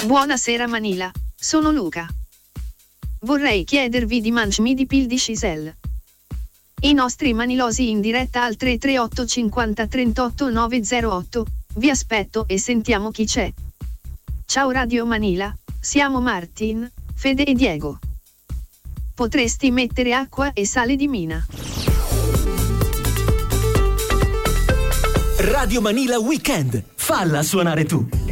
Buonasera Manila, sono Luca. Vorrei chiedervi di mangiarmi di pil di Cisel. I nostri manilosi in diretta al 338 50 38 908, vi aspetto e sentiamo chi c'è. Ciao Radio Manila, siamo Martin, Fede e Diego. Potresti mettere acqua e sale di mina. Radio Manila Weekend, falla suonare tu.